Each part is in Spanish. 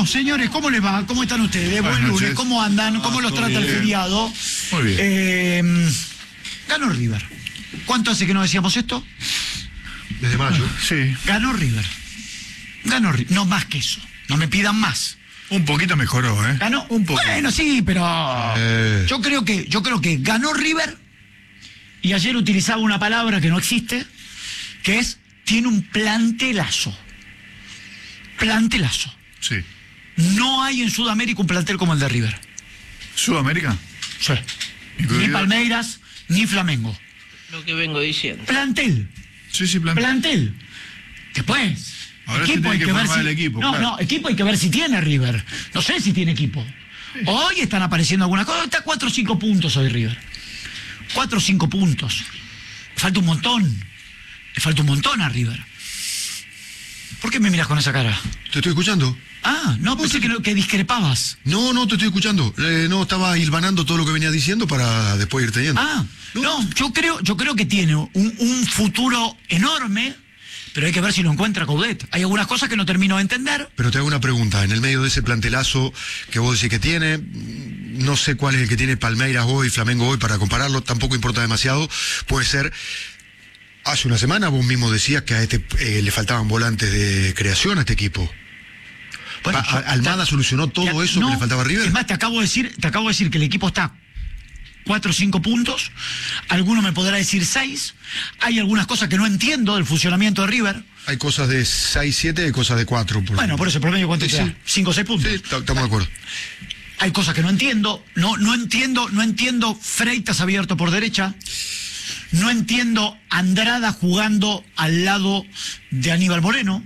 Bueno, señores, ¿cómo les va? ¿Cómo están ustedes? Buen lunes, ¿cómo andan? ¿Cómo los trata el feriado? Muy bien. Ganó River. ¿Cuánto hace que no decíamos esto? Desde mayo. Sí. Ganó River. Ganó River. No más que eso. No me pidan más. Un poquito mejoró, ¿eh? Ganó. Un poco. Bueno, sí, pero yo creo que ganó River, y ayer utilizaba una palabra que no existe, que es tiene un plantelazo. Plantelazo. Sí. No hay en Sudamérica un plantel como el de River. ¿Sudamérica? Sí. Ni Incluido. Palmeiras, ni Flamengo. Lo que vengo diciendo. Plantel. Sí, Plantel. Después. Ahora se tiene que formar el equipo, No, claro. no, equipo hay que ver si tiene River. No sé si tiene equipo. Hoy están apareciendo algunas cosas. Está 4 o 5 puntos hoy River. 4 o 5 puntos. Le falta un montón. Le falta un montón a River. ¿Por qué me miras con esa cara? ¿Te estoy escuchando? Ah, no, pensé que discrepabas. No, te estoy escuchando. No, estaba hilvanando todo lo que venía diciendo para después ir teniendo. Ah, no, yo creo que tiene un futuro enorme, pero hay que ver si lo encuentra Coudet. Hay algunas cosas que no termino de entender. Pero te hago una pregunta. En el medio de ese plantelazo que vos decís que tiene, no sé cuál es el que tiene Palmeiras hoy, Flamengo hoy, para compararlo, tampoco importa demasiado. Puede ser... Hace una semana vos mismo decías que a este le faltaban volantes de creación a este equipo. Bueno, Almada solucionó todo eso que le faltaba a River. Es más, te acabo de decir que el equipo está 4 o 5 puntos. Alguno me podrá decir 6. Hay algunas cosas que no entiendo del funcionamiento de River. Hay cosas de 6, 7, hay cosas de 4. Bueno, por eso, el promedio, ¿cuánto te da? 5 o 6 puntos. Sí, estamos de acuerdo. Hay cosas que no entiendo. No entiendo Freitas abierto por derecha. No entiendo Andrada jugando al lado de Aníbal Moreno.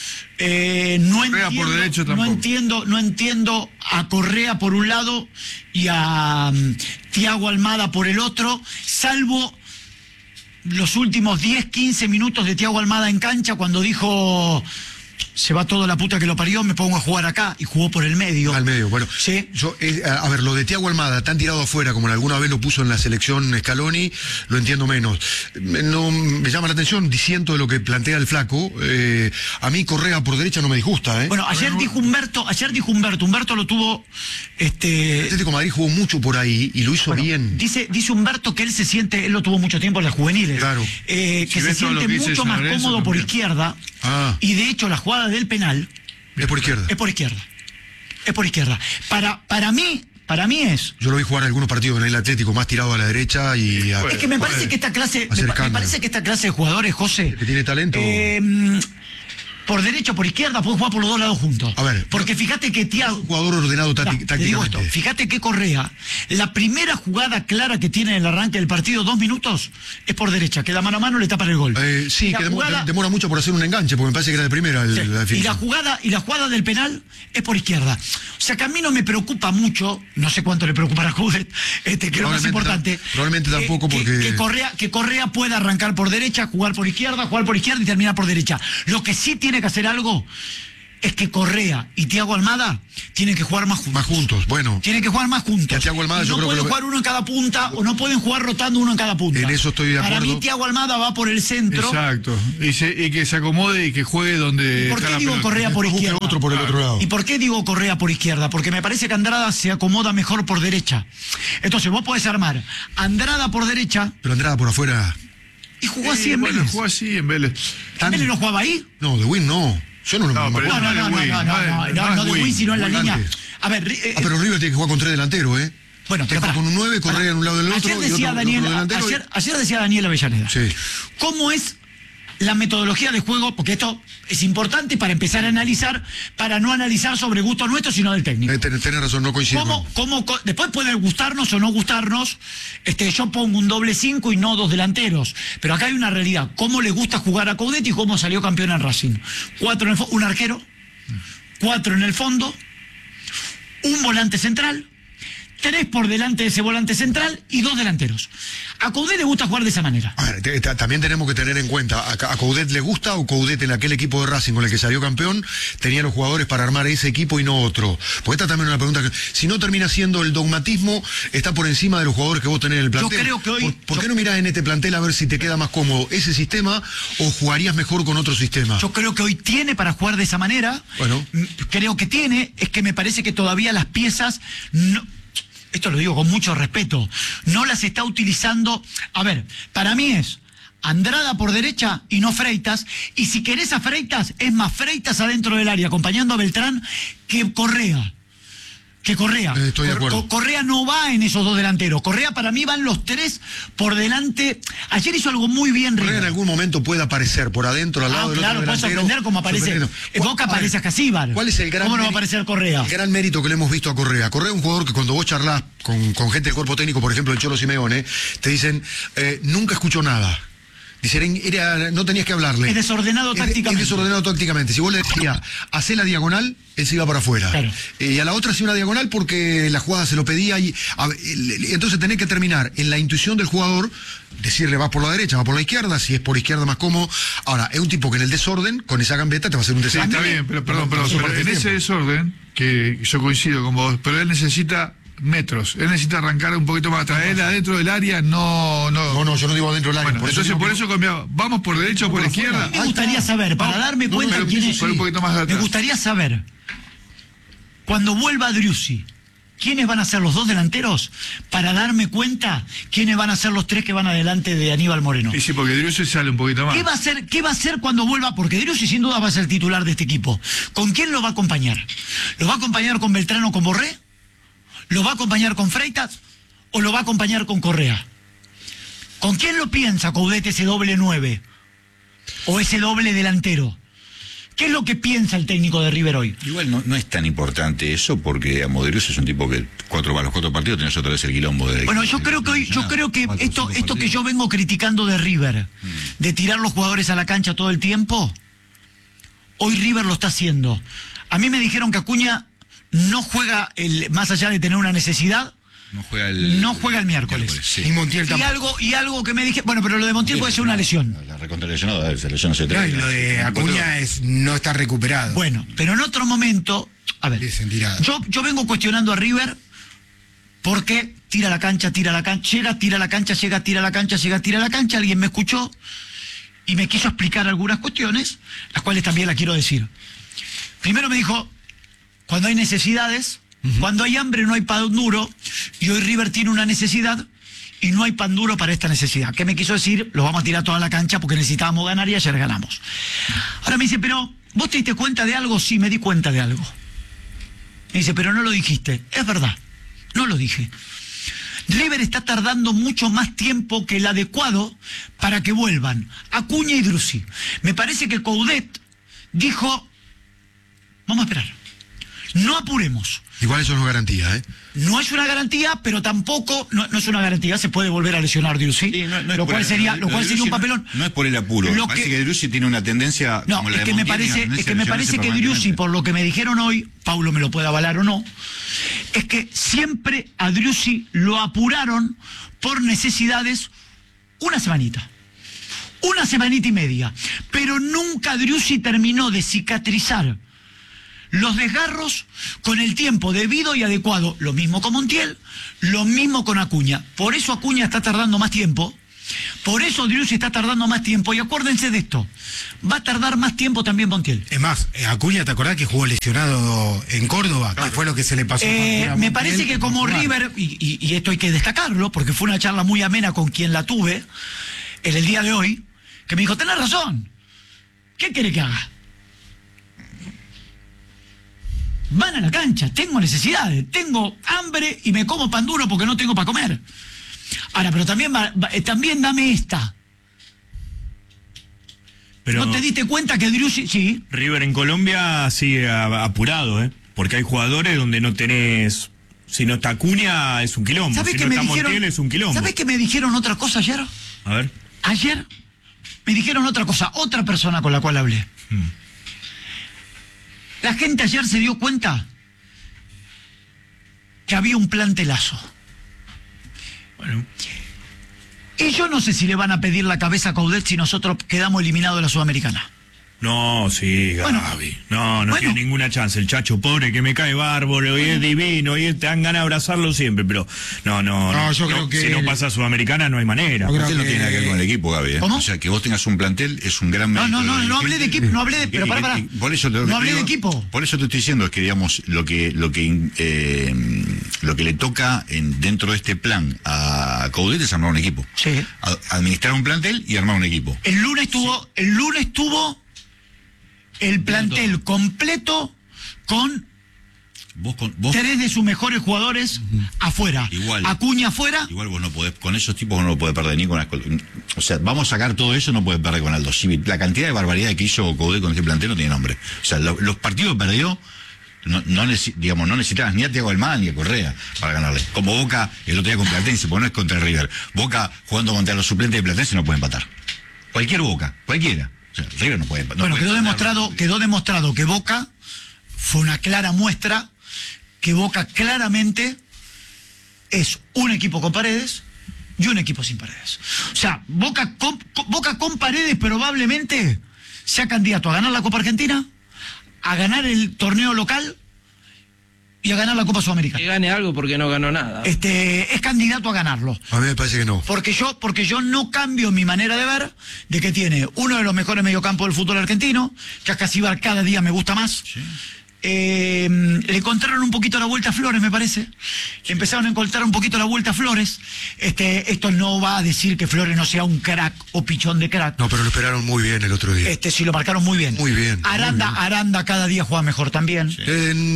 Por derecho tampoco. No entiendo a Correa por un lado y a Thiago Almada por el otro, salvo los últimos 10, 15 minutos de Thiago Almada en cancha cuando dijo: se va toda la puta que lo parió, me pongo a jugar acá, y jugó por el medio. Al medio, bueno. Sí. Yo, a ver, lo de Thiago Almada, tan tirado afuera como alguna vez lo puso en la selección Scaloni, lo entiendo menos. No me llama la atención, diciendo de lo que plantea el flaco. A mí Correa por derecha no me disgusta, ¿eh? Bueno, ayer dijo Humberto lo tuvo. El Atlético de Madrid jugó mucho por ahí y lo hizo bien. Dice Humberto que él lo tuvo mucho tiempo en las juveniles. Claro. Que Si se ves todo lo siente que dice mucho más Lorenzo cómodo por también. izquierda. Ah. Y de hecho la jugada del penal Es por izquierda. es por izquierda. Para mí es. Yo lo vi jugar algunos partidos en el Atlético más tirado a la derecha y Es que me parece que esta clase de jugadores, José, que tiene talento. por derecha o por izquierda puede jugar por los dos lados juntos. A ver, porque fíjate que Thiago, jugador ordenado te digo tácticamente. esto, fíjate que Correa, la primera jugada clara que tiene en el arranque del partido, 2 minutos, es por derecha, queda mano a mano, le tapa el gol. Sí, La que jugada- demora mucho por hacer un enganche, porque me parece que era de primera. Sí. La Y definición. la jugada del penal es por izquierda. O sea que a mí no me preocupa mucho, no sé cuánto le preocupará a Coudet, que es lo más importante. Probablemente tampoco, porque... Que Correa pueda arrancar por derecha, jugar por izquierda y terminar por derecha. Lo que sí tiene que hacer algo es que Correa y Thiago Almada tienen que jugar más juntos. Más juntos, bueno. Tienen que jugar más juntos. Que a Thiago Almada Y yo no creo que pueden jugar uno en cada punta, o no pueden jugar rotando uno en cada punta. En eso estoy de Para acuerdo. mí Thiago Almada va por el centro. Exacto. Y que se acomode y que juegue donde. ¿Y por está qué la digo pelota. Correa por Busque izquierda? otro por el otro lado. ¿Y por qué digo Correa por izquierda? Porque me parece que Andrada se acomoda mejor por derecha. Entonces vos podés armar Andrada por derecha Pero Andrada por afuera. y jugó así en Bueno, Vélez. jugó así en Vélez. ¿Vélez no jugaba ahí? No, de Win no. Yo no lo No, me pero acuerdo. No de Win, sino en la volante. línea. A ver, Pero River tiene que jugar con 3 delanteros, ¿eh? bueno, Tiene que jugar con un 9, Correa en un lado del otro Ayer y decía otro Daniel, delantero. ayer decía Daniel Avellaneda. Sí. ¿Cómo es la metodología de juego? Porque esto es importante para empezar a analizar, para no analizar sobre gusto nuestro, sino del técnico. Tenés razón, no coincido. Después puede gustarnos o no gustarnos, yo pongo un doble 5 y no 2 delanteros, pero acá hay una realidad: cómo le gusta jugar a Coudet y cómo salió campeón en Racing. 4 en el un arquero, 4 en el fondo, un volante central, 3 por delante de ese volante central y 2 delanteros. A Coudet le gusta jugar de esa manera. A ver, también tenemos que tener en cuenta, ¿a Coudet le gusta o Coudet en aquel equipo de Racing con el que salió campeón tenía los jugadores para armar ese equipo y no otro? Porque esta también es una pregunta que, si no termina siendo el dogmatismo, está por encima de los jugadores que vos tenés en el plantel. Yo creo que hoy... ¿Por qué no mirás en este plantel a ver si te queda más cómodo ese sistema o jugarías mejor con otro sistema? Yo creo que hoy tiene para jugar de esa manera. Bueno. Creo que tiene, es que me parece que todavía las piezas... No, esto lo digo con mucho respeto, no las está utilizando. A ver, para mí es Andrada por derecha y no Freitas, y si querés a Freitas, es más Freitas adentro del área, acompañando a Beltrán, que Correa. Estoy de acuerdo. Correa no va en esos dos delanteros. Correa para mí van los 3 por delante. Ayer hizo algo muy bien Correa River. en algún momento puede aparecer por adentro, al lado del otro delantero. Claro, puede sorprender como aparece. Boca aparece a Casíbar. ¿Cuál es el gran ¿Cómo no va a aparecer Correa? El gran mérito que le hemos visto a Correa. Correa es un jugador que cuando vos charlás con gente del cuerpo técnico, por ejemplo el Cholo Simeone, te dicen, nunca escuchó nada. Dicen, no tenías que hablarle. Es desordenado tácticamente. Es desordenado tácticamente. Si vos le decías, hacé la diagonal, él se iba para afuera. Claro. Y a la otra hacía una diagonal porque la jugada se lo pedía. Entonces tenés que terminar en la intuición del jugador, decirle, vas por la derecha, vas por la izquierda, si es por izquierda más cómodo. Ahora, es un tipo que en el desorden, con esa gambeta, te va a hacer un Sí, desastre. está bien, pero en ese desorden, que yo coincido con vos, pero él necesita metros, él necesita arrancar un poquito más atrás. Él adentro del área no, yo no digo adentro del área. Bueno, por eso cambiaba. ¿Vamos por derecha o por izquierda? Me gustaría saber, para darme cuenta pero quién es. un poquito más atrás. Me gustaría saber, cuando vuelva Driussi, ¿quiénes van a ser los 2 delanteros? Para darme cuenta quiénes van a ser los 3 que van adelante de Aníbal Moreno. Y sí, porque Driussi sale un poquito más. ¿Qué va a hacer cuando vuelva? Porque Driussi sin duda va a ser titular de este equipo. ¿Con quién lo va a acompañar? ¿Lo va a acompañar con Beltrán o con Borré? ¿Lo va a acompañar con Freitas o lo va a acompañar con Correa? ¿Con quién lo piensa Coudet ese doble 9? ¿O ese doble delantero? ¿Qué es lo que piensa el técnico de River hoy? Igual no es tan importante eso, porque Amoderius es un tipo que los 4 partidos tenés otra vez el quilombo de... Bueno, yo creo que esto que yo vengo criticando de River, de tirar los jugadores a la cancha todo el tiempo, hoy River lo está haciendo. A mí me dijeron que Acuña no juega, más allá de tener una necesidad, no juega el miércoles. Sí. Y Montiel tampoco. Y algo que me dije, bueno, pero lo de Montiel puede ser una lesión. La recontra lesionada, se lesionó hace 3 No, y lo de Acuña no está recuperado. Bueno, pero en otro momento, a ver, yo vengo cuestionando a River porque tira la cancha, llega, tira la cancha, llega, tira la cancha, llega, tira la cancha. Alguien me escuchó y me quiso explicar algunas cuestiones, las cuales también las quiero decir. Primero me dijo, cuando hay necesidades, cuando hay hambre no hay pan duro, y hoy River tiene una necesidad y no hay pan duro para esta necesidad. ¿Qué me quiso decir? Lo vamos a tirar toda la cancha porque necesitábamos ganar y ayer ganamos. Ahora me dice, pero ¿vos te diste cuenta de algo? Sí, me di cuenta de algo. Me dice, pero no lo dijiste. Es verdad, no lo dije. River está tardando mucho más tiempo que el adecuado para que vuelvan Acuña y Driussi. Me parece que Coudet dijo, vamos a esperar. No apuremos. Igual eso no es garantía, ¿eh? No es una garantía, pero tampoco no es una garantía. Se puede volver a lesionar Driussi, sí, lo cual sería un papelón. No es por el apuro. Me parece que Driussi tiene una tendencia. No, como la es de que me Montiel, parece que Driussi, por lo que me dijeron hoy, Paulo me lo puede avalar o no, es que siempre a Driussi lo apuraron por necesidades una semanita y media, pero nunca Driussi terminó de cicatrizar los desgarros con el tiempo debido y adecuado. Lo mismo con Montiel, lo mismo con Acuña. Por eso Acuña está tardando más tiempo, por eso Driussi está tardando más tiempo, y acuérdense de esto, va a tardar más tiempo también Montiel. Es más, Acuña, ¿te acordás que jugó lesionado en Córdoba? Que fue lo que se le pasó. Me parece que como River, y esto hay que destacarlo, porque fue una charla muy amena con quien la tuve en el día de hoy, que me dijo, tenés razón, ¿qué quiere que haga? Van a la cancha, tengo necesidades, tengo hambre y me como pan duro porque no tengo para comer. Ahora, pero también dame esta. Pero ¿no te diste cuenta que Driussi, sí? River en Colombia sigue apurado, porque hay jugadores donde no tenés... Si no está Acuña es un quilombo, si no está Montiel es un quilombo. ¿Sabés que me dijeron otra cosa ayer? A ver. Ayer me dijeron otra cosa, otra persona con la cual hablé. La gente ayer se dio cuenta que que había un plantelazo. Bueno. Y yo no sé si le van a pedir la cabeza a Coudet si nosotros quedamos eliminados de la Sudamericana. No, sí, Gaby. Bueno, no tiene ninguna chance. El Chacho pobre que me cae bárbaro y es divino y te dan ganas de abrazarlo siempre, pero no, yo creo que si no pasa a Sudamericana no hay manera. Usted no tiene nada que ver con el equipo, Gaby. ¿Cómo? O sea, que vos tengas un plantel es un gran mérito. No hablé de equipo, no hablé de... Pero pará. Por eso no hablé de equipo. Por eso te estoy diciendo que, digamos, lo que le toca dentro de este plan a Coudet es armar un equipo. Sí. Administrar un plantel y armar un equipo. El lunes tuvo el plantel completo con Vos 3 de sus mejores jugadores afuera. Igual. Acuña afuera. Igual vos no podés, con esos tipos no lo podés perder ni con o sea, vamos a sacar todo eso, no puede perder con Aldo Civi. La cantidad de barbaridad que hizo Coudet con este plantel no tiene nombre. O sea, los partidos que perdió, no necesitabas ni a Thiago Almada ni a Correa para ganarle. Como Boca el otro día con Platense, porque no es contra el River. Boca jugando contra los suplentes de Platense no puede empatar. Cualquier Boca, cualquiera. O sea, River no puede. Bueno, quedó demostrado que Boca fue una clara muestra que Boca claramente es un equipo con Paredes y un equipo sin Paredes. O sea, Boca con Paredes probablemente sea candidato a ganar la Copa Argentina, a ganar el torneo local y a ganar la Copa Sudamericana. Que gane algo porque no ganó nada. Es candidato a ganarlo. A mí me parece que no. Porque yo no cambio mi manera de ver de que tiene uno de los mejores mediocampos del fútbol argentino, que a Casíbar cada día me gusta más. Sí. Le encontraron un poquito la vuelta a Flores, me parece. Empezaron a encontrar un poquito la vuelta a Flores. Esto no va a decir que Flores no sea un crack o pichón de crack. No, pero lo esperaron muy bien el otro día. Sí, lo marcaron muy bien. Muy bien. Aranda cada día juega mejor también. Sí.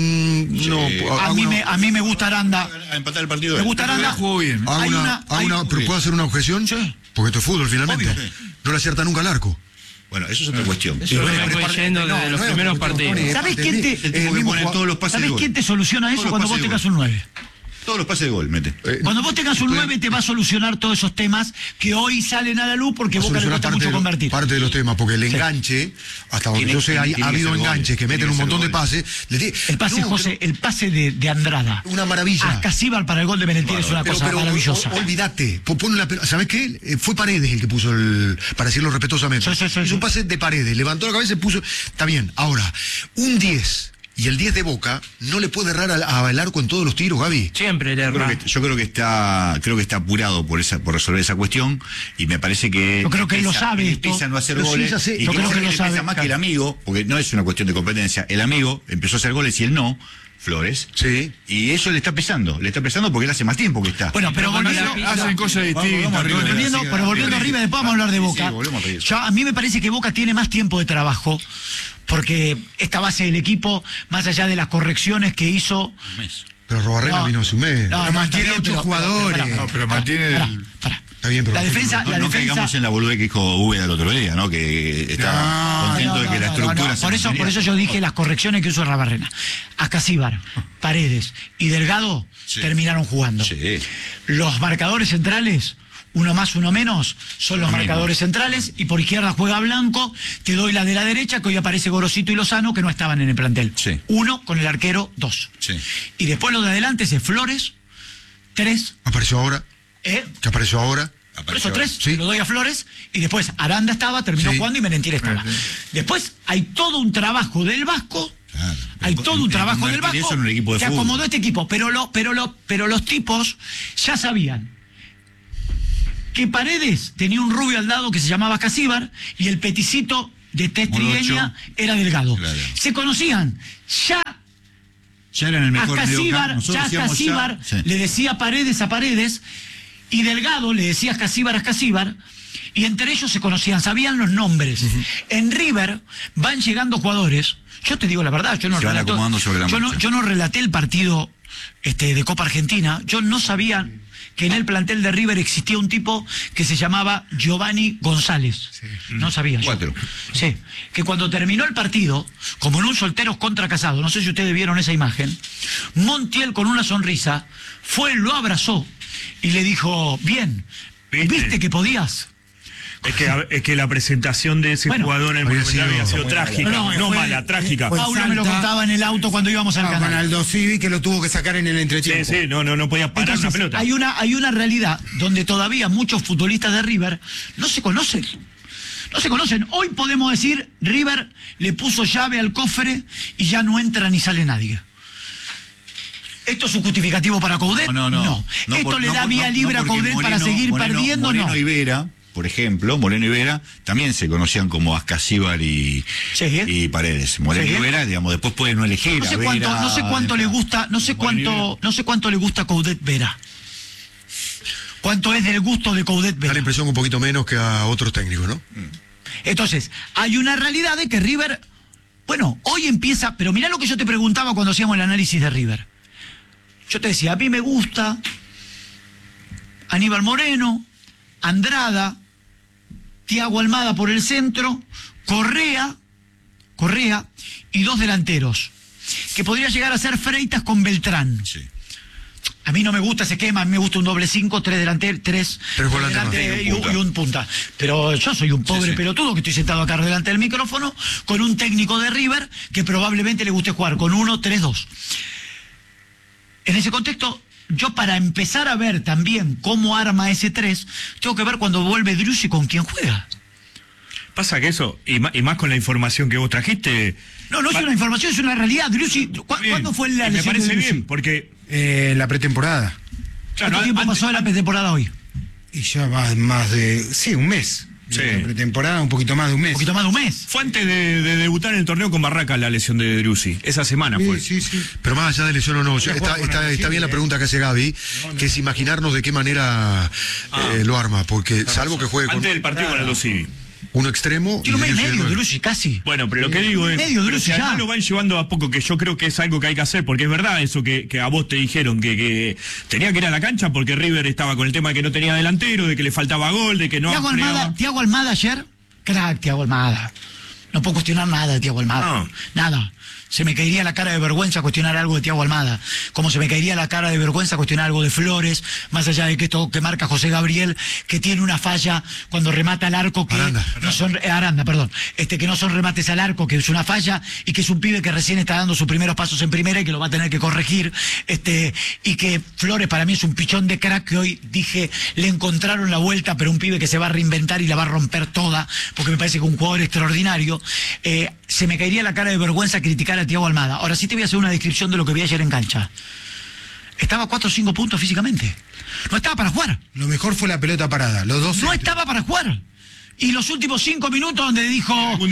A mí me gusta Aranda. A empatar el partido. Me gusta Aranda. Jugó bien. Pero ¿puedo hacer una objeción? Sí. Porque esto es fútbol, finalmente. Obvio. No le acierta nunca al arco. Bueno, eso es otra cuestión. Eso lo vengo yendo desde los primeros partidos. ¿Sabés quién te soluciona eso cuando vos tengas un 9? Todos los pases de gol, mete. Cuando vos tengas un 9 te va a solucionar todos esos temas que hoy salen a la luz porque Boca le cuesta mucho convertir. Parte de los temas, porque el enganche, hasta donde yo sé, ha habido enganches que meten un montón de pases. El pase de Andrada. Una maravilla. A Casíbar para el gol de Benetín es una cosa maravillosa. Olvídate. ¿Sabés qué? Fue Paredes el que puso para decirlo respetuosamente. Hizo un pase de Paredes, levantó la cabeza y puso. Está bien. Ahora, un 10. Y el 10 de Boca no le puede errar al arco en todos los tiros, Gaby. Siempre le erra. Yo creo que está apurado por resolver esa cuestión y me parece que yo creo que él lo sabe. Empieza a no hacer goles. Sí, yo creo que lo sabe. Más que el amigo, porque no es una cuestión de competencia. El amigo empezó a hacer goles y él no. Flores. Sí. Y eso le está pesando porque él hace más tiempo que está. Bueno, pero hacen cosas distintas. Pero volviendo arriba, después vamos a hablar de Boca. A mí me parece que Boca tiene más tiempo de trabajo, porque esta base del equipo, más allá de las correcciones que hizo. Pero Robarrena vino hace un mes. Mantiene 8 jugadores. Pero mantiene. Está bien, pero la defensa. No caigamos en la boludez que dijo Úbeda el otro día, ¿no? Que está contento de que la estructura se por eso yo dije las correcciones que hizo Robarrena. Ascasíbar, Paredes y Delgado terminaron jugando. Sí. Los marcadores centrales, uno más, uno menos, son los marcadores centrales, y por izquierda juega Blanco. Te doy la de la derecha, que hoy aparece Gorosito y Lozano, que no estaban en el plantel. Sí. 1 con el arquero, 2. Sí. Y después lo de adelante es Flores, 3. Apareció ahora. ¿Que apareció ahora? Por eso 3, sí. Lo doy a Flores, y después Aranda terminó jugando y Merentiel estaba. Después hay todo un trabajo del Vasco. Claro. Hay todo un trabajo del Vasco que acomodó este equipo, pero los tipos ya sabían que Paredes tenía un rubio al lado que se llamaba Casíbar y el peticito de tez trigueña era Delgado. Claro. Se conocían, ya eran el mejor a Casíbar le decía Paredes a Paredes, y Delgado le decía a Casíbar, y entre ellos se conocían, sabían los nombres. En River van llegando jugadores. Yo te digo la verdad, yo no relaté el partido de Copa Argentina. Yo no sabía que en el plantel de River existía un tipo que se llamaba Giovanni González. Sí. No sabía. 4. Sí, que cuando terminó el partido, como en un solteros contra casados, no sé si ustedes vieron esa imagen, Montiel con una sonrisa fue, lo abrazó y le dijo, bien, ¿viste que podías? Es que la presentación de ese jugador en el Monumental había sido trágica, no mala, trágica. Paulo me lo contaba en el auto cuando íbamos al canal. Con Aldo Civi, que lo tuvo que sacar en el entretiempo. Sí, no podía parar. Entonces, una pelota. Hay una realidad donde todavía muchos futbolistas de River no se conocen. No se conocen. Hoy podemos decir, River le puso llave al cofre y ya no entra ni sale nadie. ¿Esto es un justificativo para Coudet? No. ¿Esto le da vía libre a Coudet para seguir perdiendo? Moreno y Vera, por ejemplo, Moreno y Vera también se conocían como Ascasíbar y Paredes. Moreno y Vera, digamos, después pueden no elegir. No sé cuánto le gusta a Coudet Vera. ¿Cuánto es del gusto de Coudet Vera? Da la impresión un poquito menos que a otros técnicos, ¿no? Entonces, hay una realidad de que River, bueno, hoy empieza, pero mirá lo que yo te preguntaba cuando hacíamos el análisis de River. Yo te decía, a mí me gusta Aníbal Moreno, Andrada, Thiago Almada por el centro, Correa y 2 delanteros, que podría llegar a ser Freitas con Beltrán. Sí. A mí no me gusta ese esquema, a mí me gusta un doble 5, 3 delanteros, 3 delanteros y un punta. Pero yo soy un pobre pelotudo que estoy sentado acá delante del micrófono con un técnico de River que probablemente le guste jugar con 1-3-2. En ese contexto, yo para empezar a ver también cómo arma ese 3, tengo que ver cuando vuelve Driussi con quién juega. Pasa que eso, y más con la información que vos trajiste... No es una información, es una realidad. Driussi, ¿cuándo fue la lesión de Driussi? Me parece bien, porque... la pretemporada. ¿Cuánto tiempo pasó de la pretemporada hoy? Y ya va más de... Sí, un mes. Sí. La pretemporada, un poquito más de un mes. Un poquito más de un mes. Fue antes de debutar en el torneo con Barraca la lesión de Driussi. Esa semana fue. Sí. Pero más allá de lesión o no, está bien la pregunta que hace Gaby, que es imaginarnos de qué manera lo arma, porque salvo que juegue antes del partido con Aldo Civi. Uno extremo y medio Driussi casi. Bueno, pero lo que digo es medio Driussi ya lo van llevando a poco, que yo creo que es algo que hay que hacer, porque es verdad eso que a vos te dijeron, que tenía que ir a la cancha porque River estaba con el tema de que no tenía delantero, de que le faltaba gol, de que no... Thiago Almada ayer, crack Thiago Almada. No puedo cuestionar nada de Thiago Almada. No. Nada. Se me caería la cara de vergüenza cuestionar algo de Thiago Almada, como se me caería la cara de vergüenza cuestionar algo de Flores, más allá de que esto que marca José Gabriel, que tiene una falla cuando remata al arco, que Aranda, que no son remates al arco, que es una falla, y que es un pibe que recién está dando sus primeros pasos en primera y que lo va a tener que corregir, y que Flores para mí es un pichón de crack que hoy dije, le encontraron la vuelta, pero un pibe que se va a reinventar y la va a romper toda, porque me parece que es un jugador extraordinario. Se me caería la cara de vergüenza criticar a Thiago Almada. Ahora sí te voy a hacer una descripción de lo que vi ayer en cancha. Estaba a 4 o 5 puntos físicamente. No estaba para jugar. Lo mejor fue la pelota parada. Los dos no estaba para jugar. Y los últimos 5 minutos donde dijo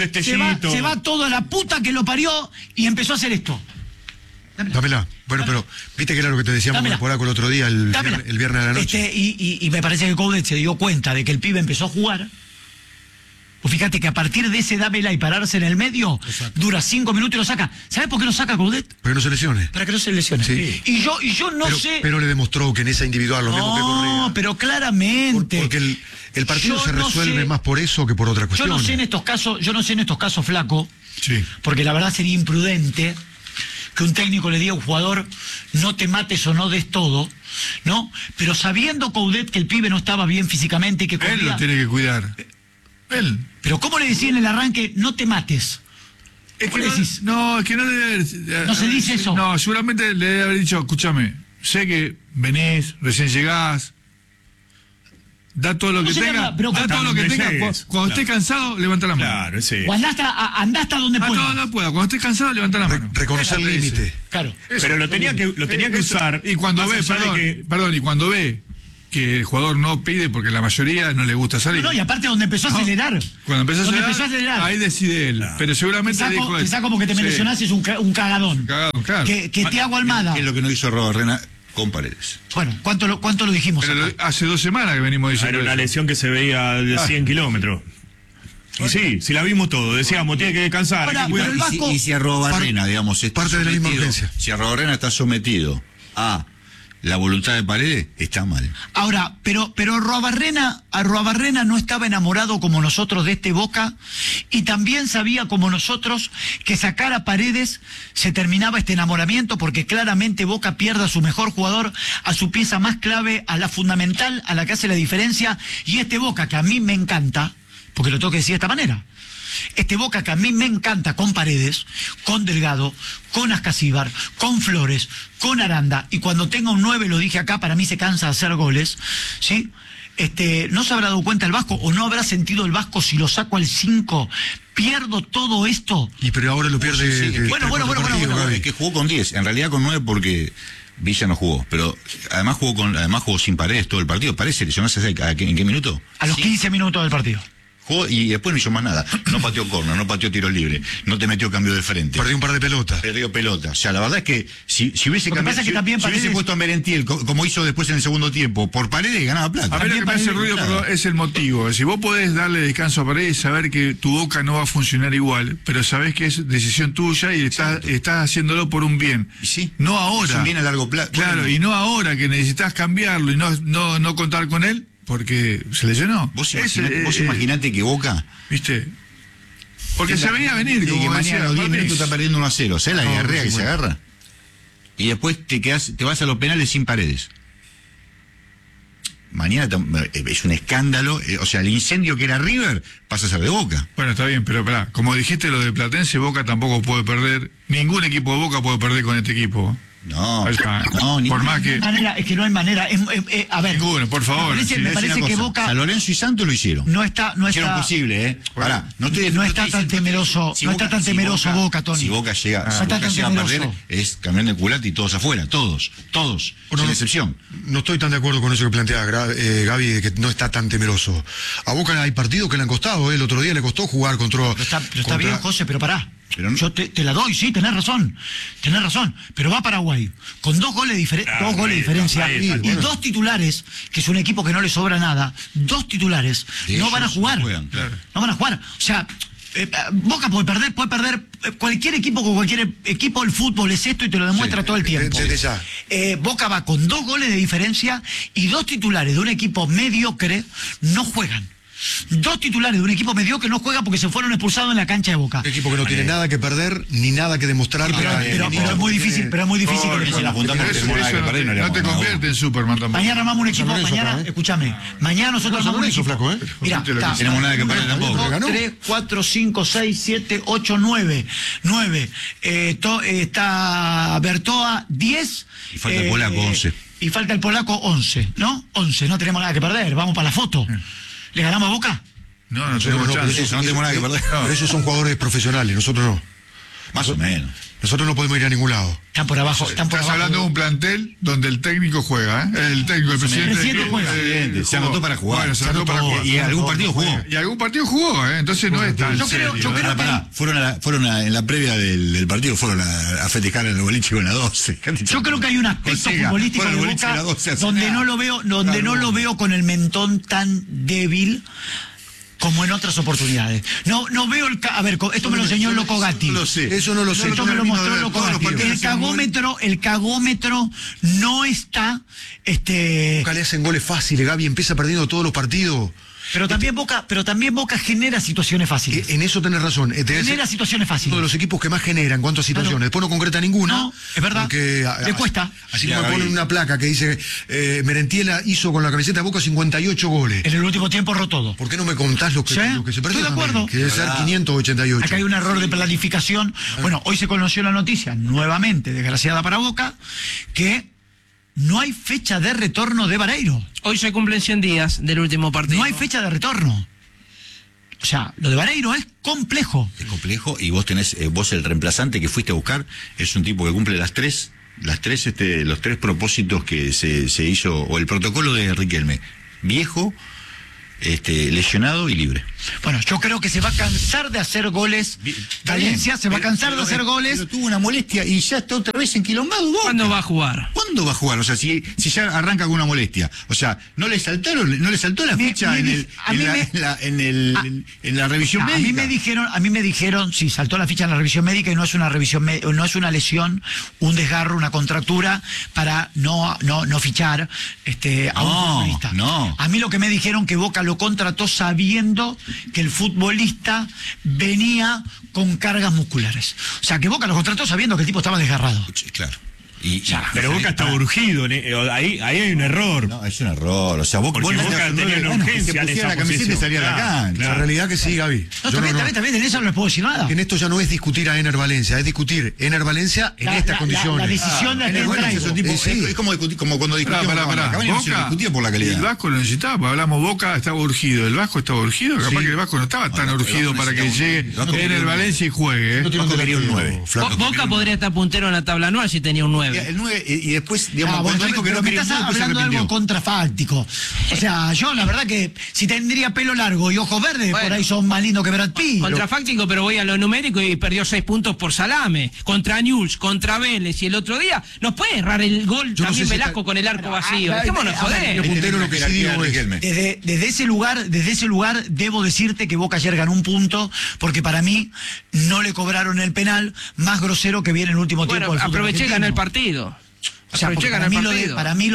se va toda la puta que lo parió y empezó a hacer esto. Dámela. Bueno, pero viste que era lo que te decíamos con Polaco el otro día, el viernes de la noche. Y me parece que Coudet se dio cuenta de que el pibe empezó a jugar. Pues fíjate que a partir de ese dámela y pararse en el medio, dura 5 minutos y lo saca. ¿Sabes por qué lo saca Coudet? Para que no se lesione. Para que no se lesione. Sí. Y yo no sé... Pero le demostró que en esa individual lo mismo que Correa. No, pero claramente. Porque el partido se resuelve más por eso que por otra cuestión. Yo no sé en estos casos, Flaco, sí, porque la verdad sería imprudente que un técnico le diga a un jugador no te mates o no des todo, ¿no? Pero sabiendo Coudet que el pibe no estaba bien físicamente y que él lo tiene que cuidar. Él. Pero ¿cómo le decía en el arranque no te mates? Es que es que no debe haber... No se dice eso. No, seguramente le debe haber dicho, escúchame, sé que venís, recién llegás, da todo lo que tengas, da todo lo que tengas. Cuando estés cansado, levanta la mano. Claro, sí. O andá hasta donde puedas. No pueda. Cuando estés cansado, levanta la mano. Reconocer el límite. Claro. Pero lo tenía que usar. Y cuando ve, y cuando ve que el jugador no pide porque la mayoría no le gusta salir. No, y aparte donde empezó a acelerar. Cuando empezó a acelerar, ahí decide él. Pero seguramente dijo quizá como que te mencionás es un cagadón. Cagadón, claro. Que Thiago Almada. Es lo que no hizo Robarrena con Paredes. Bueno, ¿cuánto lo dijimos? Pero hace 2 semanas que venimos diciendo. Era una lesión que se veía de 100 kilómetros. Y sí, si la vimos todo, decíamos, tiene que descansar. Y si a Robarrena, digamos, parte de la misma urgencia. Si a Robarrena está sometido a la voluntad de Paredes está mal. Ahora, pero Arruabarrena no estaba enamorado como nosotros de este Boca, y también sabía como nosotros que sacar a Paredes se terminaba este enamoramiento, porque claramente Boca pierde a su mejor jugador, a su pieza más clave, a la fundamental, a la que hace la diferencia, y este Boca que a mí me encanta, porque lo tengo que decir de esta manera, este Boca que a mí me encanta con Paredes, con Delgado, con Ascasíbar, con Flores, con Aranda, y cuando tenga un 9, lo dije acá, para mí se cansa de hacer goles, ¿sí? ¿No se habrá dado cuenta el Vasco, o no habrá sentido el Vasco si lo saco al 5? ¿Pierdo todo esto? Y pero ahora lo pierde... Bueno. Es que jugó con 10, en realidad con 9 porque Villa no jugó, pero además jugó sin Paredes todo el partido. Paredes se lesionó ¿en qué minuto? A los 15 minutos del partido. Jugó y después no hizo más nada. No pateó córner, no pateó tiro libre, no te metió cambio de frente. Perdió un par de pelotas. Perdió pelota. O sea, la verdad es que si hubiese cambiado, si hubiese puesto a Merentiel, como hizo después en el segundo tiempo, por Paredes ganaba plata. A mí lo que me hace ruido es el motivo. Si vos podés darle descanso a Paredes, saber que tu Boca no va a funcionar igual, pero sabés que es decisión tuya y estás haciéndolo por un bien. Sí. No ahora. Es un bien a largo plazo. Claro, bueno. y no ahora que necesitas cambiarlo y no contar con él, porque se lesionó. Vos imaginate que Boca... ¿Viste? Porque se veía venir, como que mañana a los 10 minutos está perdiendo 1-0. ¿Sabés la diarrea que se agarra? Y después te vas a los penales sin Paredes. Mañana es un escándalo. O sea, el incendio que era River pasa a ser de Boca. Bueno, está bien, pero pará, como dijiste lo de Platense, Boca tampoco puede perder. Ningún equipo de Boca puede perder con este equipo. No, por más que... Es que no hay manera. A ver. Ninguno, por favor. Me parece que Boca... San Lorenzo y Santos lo hicieron. No está posible, ¿eh? Pará, no está tan temeroso. No está tan temeroso Boca, Tony. Si Boca llega a perder, es camión de culata y todos afuera. Todos. Sin excepción. No estoy tan de acuerdo con eso que plantea Gaby, de que no está tan temeroso. A Boca hay partidos que le han costado, el otro día le costó jugar contra... Está bien, José, pero pará. Yo te la doy, sí, tenés razón, pero va Paraguay con 2 goles de diferencia y 2 titulares, que es un equipo que no le sobra nada, 2 titulares, no van a jugar, no van a jugar, o sea, Boca puede perder cualquier equipo con cualquier equipo. El fútbol es esto y te lo demuestra todo el tiempo. Boca va con 2 goles de diferencia y 2 titulares de un equipo mediocre no juegan. 2 titulares de un equipo mediocre no juegan porque se fueron expulsados en la cancha de Boca. Un equipo que no tiene nada que perder ni nada que demostrar. Pero es muy difícil, que no te convierte en Superman tampoco. Mañana armamos un equipo, escúchame, mañana nosotros armamos un equipo. Flaco, Mira, tenemos nada que perder tampoco. 3, 4, 5, 6, 7, 8, 9. Está Bertoa 10. Y falta el polaco 11. Y falta el polaco 11, ¿no? 11, no tenemos nada que perder, vamos para la foto. ¿Le ganamos a Boca? No tenemos chance. No tenemos nada que perder. Pero esos son jugadores profesionales, nosotros no. Más o menos. Nosotros no podemos ir a ningún lado. Están por abajo. Estás hablando de un plantel donde el técnico juega, ¿eh? El presidente juega. Se anotó para jugar. Bueno, se anotó para jugar. Y algún partido jugó. Y algún partido jugó, ¿eh? Entonces no es tan serio. Yo creo que fueron en la previa del partido, fueron a festejar en el boliche con la 12. Yo creo que hay un aspecto futbolístico de Boca donde no lo veo con el mentón tan débil como en otras oportunidades. No veo a ver, esto me lo enseñó el Loco Gatti. Eso no lo sé. Esto me lo mostró el Loco Gatti. El cagómetro no está... Boca le hacen goles fáciles, Gaby empieza perdiendo todos los partidos. Pero también Boca genera situaciones fáciles. En eso tenés razón. Genera situaciones fáciles. Uno de los equipos que más generan en cuanto a situaciones. Después no concreta ninguna. No, es verdad. Le cuesta. Así como ponen una placa que dice Merentiel hizo con la camiseta de Boca 58 goles. En el último tiempo erró todo. ¿Por qué no me contás lo que se perdió? Estoy de acuerdo. Que debe ser 588. Acá hay un error de planificación. Bueno, hoy se conoció la noticia, nuevamente, desgraciada para Boca, que no hay fecha de retorno de Vareiro. Hoy se cumplen 100 días del último partido. No hay fecha de retorno. O sea, lo de Vareiro es complejo. Es complejo y vos tenés, el reemplazante que fuiste a buscar, es un tipo que cumple los 3 propósitos que se hizo, o el protocolo de Riquelme. Viejo, lesionado y libre. Bueno, yo creo que se va a cansar de hacer goles. Valencia se va a cansar de hacer goles. Pero tuvo una molestia y ya está otra vez enquilombado. ¿Cuándo va a jugar? ¿Cuándo ¿cuándo va a jugar? O sea, si ya arranca con una molestia. O sea, ¿no le saltó la ficha en la revisión médica? A mí me dijeron, sí, saltó la ficha en la revisión médica y no es una revisión, no es una lesión, un desgarro, una contractura para no fichar a un futbolista. No. A mí lo que me dijeron que Boca lo contrató sabiendo que el futbolista venía con cargas musculares. O sea, que Boca lo contrató sabiendo que el tipo estaba desgarrado. Claro. Pero Boca está urgido, ahí hay un error. No, es un error. O sea, Boca tenía una urgencia en esa la camiseta y salía a la cancha. La realidad que sí, Gaby. No, también, en eso no les puedo decir nada. En esto ya no es discutir a Ener Valencia, es discutir Ener Valencia en estas condiciones. La decisión de es como cuando discutimos Boca, discutía por la calidad. El Vasco lo necesitaba, porque hablamos Boca estaba urgido, el Vasco estaba urgido, capaz que el Vasco no estaba tan urgido para que llegue Ener Valencia y juegue. Vasco quería un 9. Boca podría estar puntero en la tabla anual si tenía un 9. El 9 y después, digamos, bueno, cuando dijo que no quería estás un 9, hablando de algo contrafáctico. O sea, yo la verdad que si tendría pelo largo y ojos verdes, por ahí son más lindos que Brad Pitt. Contrafáctico, pero voy a lo numérico y perdió 6 puntos por salame. Contra Newell's, contra Vélez y el otro día. Nos puede errar el gol yo también no sé Velasco con el arco vacío. Dejémonos joder. Lo que sí digo es, Desde ese lugar debo decirte que Boca ayer ganó un punto porque para mí no le cobraron el penal más grosero que viene en el último tiempo. Bueno, aproveché y gané el partido. O sea, para mí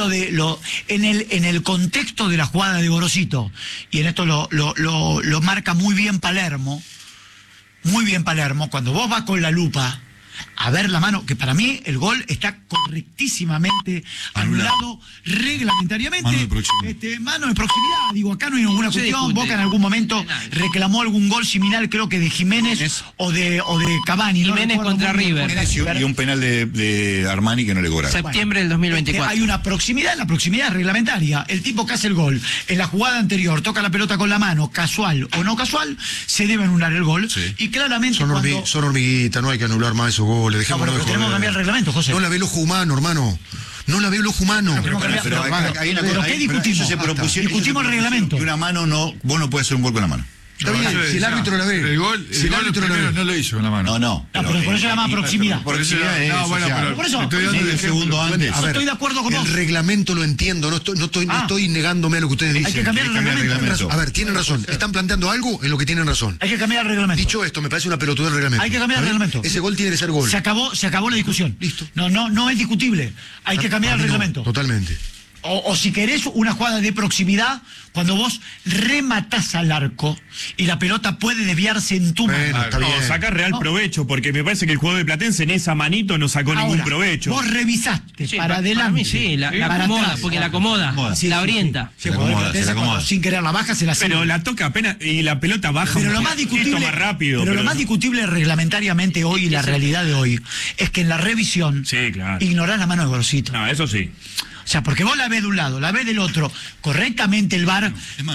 en el contexto de la jugada de Gorosito, y en esto lo marca muy bien Palermo, cuando vos vas con la lupa a ver la mano, que para mí el gol está correctísimamente anulado reglamentariamente. Mano de proximidad. Digo, acá no hay ninguna cuestión. Boca en algún momento reclamó algún gol similar, creo que de Jiménez o de Cavani. Jiménez contra River. Y un penal de Armani que no le cobraron. Septiembre del 2024. Hay una proximidad, la proximidad es reglamentaria. El tipo que hace el gol en la jugada anterior toca la pelota con la mano, casual o no casual, se debe anular el gol. Sí. Y claramente son hormiguitas, no hay que anular más esos goles. Pero tenemos que cambiar el reglamento, José. No la ve el ojo humano, hermano. No la ve el ojo humano. Pero ¿qué discutimos? Discutimos el reglamento. Y una mano vos no puedes hacer un gol con la mano. Está bien, si el árbitro la ve. El gol no lo hizo con la mano. No, pero por eso se llama proximidad. Proximidad es, pero por eso estoy dando el segundo antes. A ver, estoy de acuerdo con vos. El reglamento lo entiendo, no estoy negándome a lo que ustedes dicen. Hay que cambiar el reglamento. A ver, tienen razón. Están planteando algo en lo que tienen razón. Hay que cambiar el reglamento. Dicho esto, me parece una pelotudez del reglamento. Hay que cambiar el reglamento. Ese gol tiene que ser gol. Se acabó la discusión. Listo. No es discutible. Hay que cambiar el reglamento. Totalmente. O si querés una jugada de proximidad, cuando vos rematás al arco y la pelota puede desviarse en tu mano. Saca real provecho, porque me parece que el jugador de Platense en esa manito no sacó ningún provecho. Vos revisaste para adelante. Para mí sí, la acomoda, porque la acomoda, la orienta. Se la acomoda. Sin querer la baja, se la saca. Pero la toca apenas y la pelota baja pero un lo más discutible, más rápido. Pero lo más discutible reglamentariamente hoy y la realidad de hoy es que en la revisión ignorás la mano de Gorosito. No, eso sí. O sea, porque vos la ves de un lado, la ves del otro, correctamente el VAR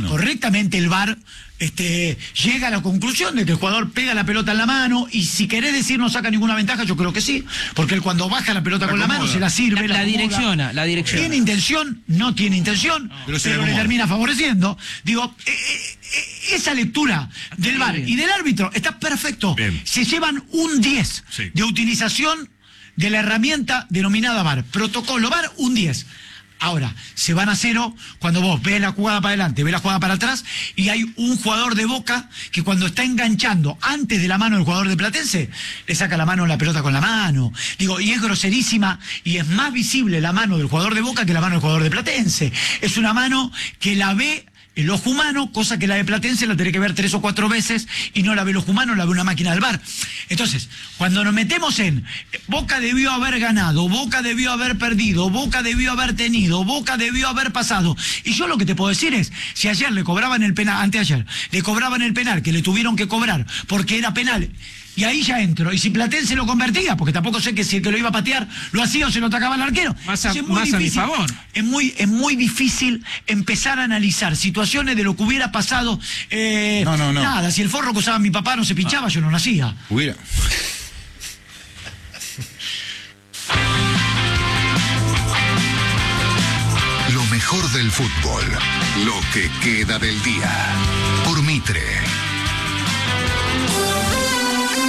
llega a la conclusión de que el jugador pega la pelota en la mano y si querés decir no saca ninguna ventaja, yo creo que sí, porque él cuando baja la pelota con la mano se la sirve, la direcciona. ¿Tiene intención? No tiene intención, pero le termina favoreciendo. Digo, esa lectura del VAR y del árbitro está perfecto. Bien. Se llevan un 10 de utilización de la herramienta denominada VAR. Protocolo VAR, un 10. Ahora, se van a 0 cuando vos ves la jugada para adelante, ves la jugada para atrás, y hay un jugador de Boca que cuando está enganchando antes de la mano del jugador de Platense, le saca la mano la pelota con la mano. Digo, y es groserísima, y es más visible la mano del jugador de Boca que la mano del jugador de Platense. Es una mano que la ve el ojo humano, cosa que la de Platense la tenés que ver 3 o 4 veces y no la ve el ojo humano, la ve una máquina del VAR. Entonces, cuando nos metemos en Boca debió haber ganado, Boca debió haber perdido, Boca debió haber tenido, Boca debió haber pasado. Y yo lo que te puedo decir es, si ayer le cobraban el penal, anteayer, le cobraban el penal que le tuvieron que cobrar porque era penal, y ahí ya entro. Y si Platense lo convertía, porque tampoco sé que si el que lo iba a patear lo hacía o se lo atacaba al arquero. Más a mi favor. Es muy difícil empezar a analizar situaciones de lo que hubiera pasado. Nada, si el forro que usaba mi papá no se pinchaba, yo no nacía. Hubiera. Lo mejor del fútbol. Lo que queda del día. Por Mitre.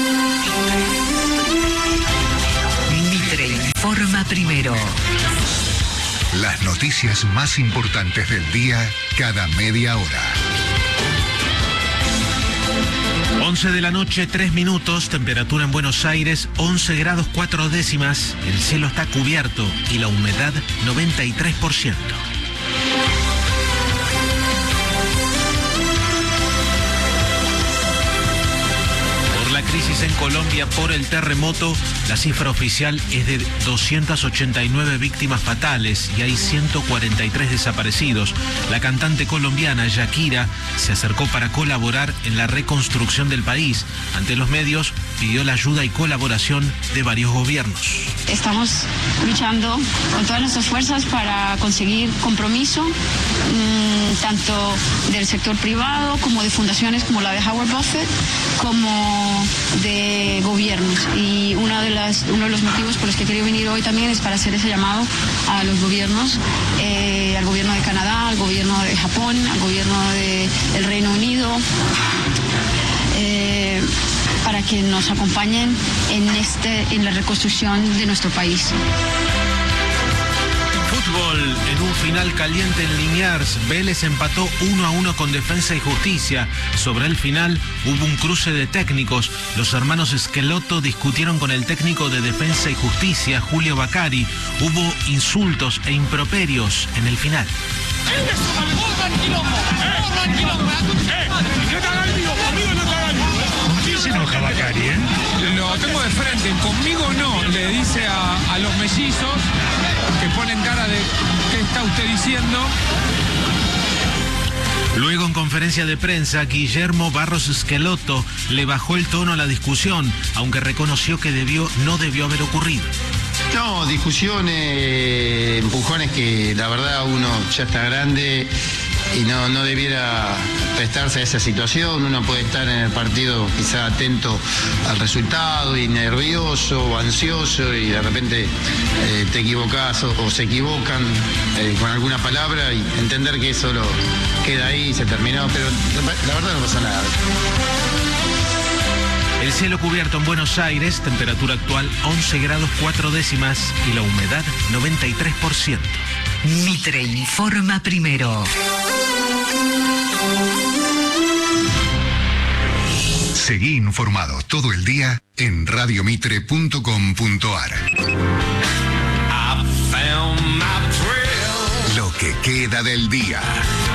Mitre informa primero. Las noticias más importantes del día cada media hora. 11 de la noche, 3 minutos, temperatura en Buenos Aires, 11 grados 4 décimas, el cielo está cubierto y la humedad 93%. La crisis en Colombia por el terremoto, la cifra oficial es de 289 víctimas fatales y hay 143 desaparecidos. La cantante colombiana Shakira se acercó para colaborar en la reconstrucción del país. Ante los medios pidió la ayuda y colaboración de varios gobiernos. Estamos luchando con todas nuestras fuerzas para conseguir compromiso, tanto del sector privado como de fundaciones como la de Howard Buffett, como de gobiernos. Y uno de los motivos por los que he querido venir hoy también es para hacer ese llamado a los gobiernos, al gobierno de Canadá, al gobierno de Japón, al gobierno del Reino Unido, para que nos acompañen en la reconstrucción de nuestro país. Fútbol, en un final caliente en Liniers, Vélez empató 1-1 con Defensa y Justicia. Sobre el final hubo un cruce de técnicos. Los hermanos Schelotto discutieron con el técnico de Defensa y Justicia, Julio Bacari. Hubo insultos e improperios en el final. ¿Con quién se enoja Bacari, Lo tengo de frente, conmigo no, le dice a los mellizos que ponen cara de ¿qué está usted diciendo? Luego, en conferencia de prensa, Guillermo Barros Schelotto le bajó el tono a la discusión, aunque reconoció que no debió haber ocurrido. No, discusiones, empujones que la verdad uno ya está grande y no debiera prestarse a esa situación. Uno puede estar en el partido quizá atento al resultado y nervioso o ansioso y de repente te equivocás o se equivocan con alguna palabra y entender que eso queda ahí y se terminó, pero la verdad no pasa nada. El cielo cubierto en Buenos Aires, temperatura actual 11 grados 4 décimas y la humedad 93%. Mitre informa primero. Seguí informado todo el día en radiomitre.com.ar. Lo que queda del día.